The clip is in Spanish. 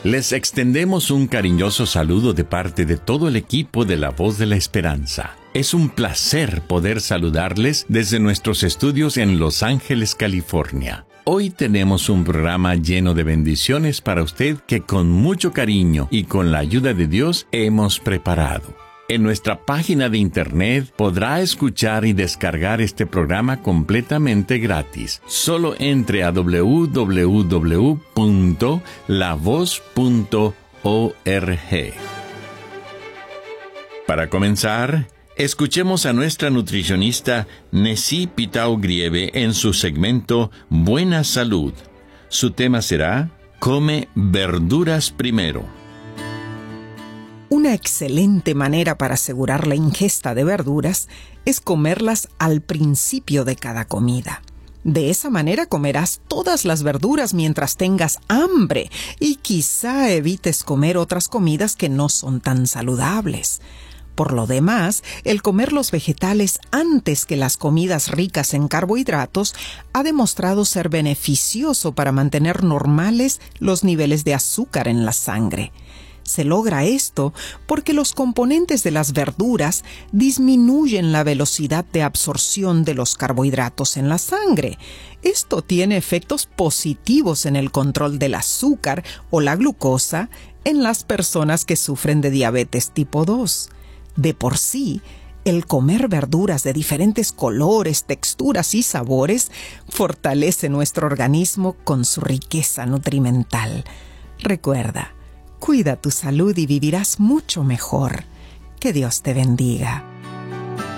Les extendemos un cariñoso saludo de parte de todo el equipo de La Voz de la Esperanza. Es un placer poder saludarles desde nuestros estudios en Los Ángeles, California. Hoy tenemos un programa lleno de bendiciones para usted que con mucho cariño y con la ayuda de Dios hemos preparado. En nuestra página de internet podrá escuchar y descargar este programa completamente gratis. Solo entre a www.lavoz.org. Para comenzar, escuchemos a nuestra nutricionista Nessie Pitao Grieve en su segmento Buena Salud. Su tema será Come verduras primero. Una excelente manera para asegurar la ingesta de verduras es comerlas al principio de cada comida. De esa manera comerás todas las verduras mientras tengas hambre y quizá evites comer otras comidas que no son tan saludables. Por lo demás, el comer los vegetales antes que las comidas ricas en carbohidratos ha demostrado ser beneficioso para mantener normales los niveles de azúcar en la sangre. Se logra esto porque los componentes de las verduras disminuyen la velocidad de absorción de los carbohidratos en la sangre. Esto tiene efectos positivos en el control del azúcar o la glucosa en las personas que sufren de diabetes tipo 2. De por sí, el comer verduras de diferentes colores, texturas y sabores fortalece nuestro organismo con su riqueza nutrimental. Recuerda, cuida tu salud y vivirás mucho mejor. Que Dios te bendiga.